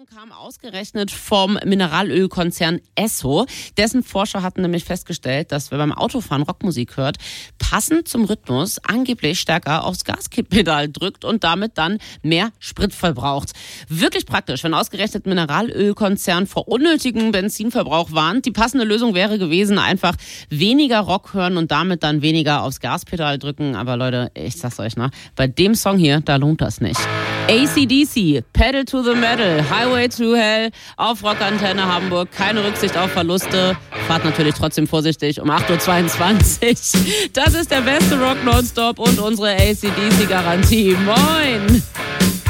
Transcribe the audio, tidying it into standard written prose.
kam ausgerechnet vom Mineralölkonzern Esso. Dessen Forscher hatten nämlich festgestellt, dass wer beim Autofahren Rockmusik hört, passend zum Rhythmus angeblich stärker aufs Gaspedal drückt und damit dann mehr Sprit verbraucht. Wirklich praktisch, wenn ausgerechnet Mineralölkonzern vor unnötigem Benzinverbrauch warnt. Die passende Lösung wäre gewesen, einfach weniger Rock hören und damit dann weniger aufs Gaspedal drücken. Aber Leute, ich sag's euch, ne, bei dem Song hier, da lohnt das nicht. AC/DC, Pedal to the Metal, Highway to Hell auf Rockantenne Hamburg. Keine Rücksicht auf Verluste. Fahrt natürlich trotzdem vorsichtig um 8.22 Uhr. Das ist der beste Rock nonstop und unsere AC/DC-Garantie. Moin!